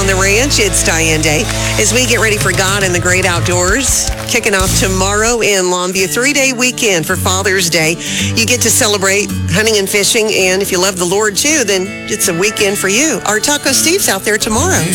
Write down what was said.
on the ranch. It's Diane Day as we get ready for God in the great outdoors. Kicking off tomorrow in Longview, 3-day weekend for Father's Day. You get to celebrate hunting and fishing, and if you love the Lord too, then it's a weekend for you. Our Taco Steve's out there tomorrow.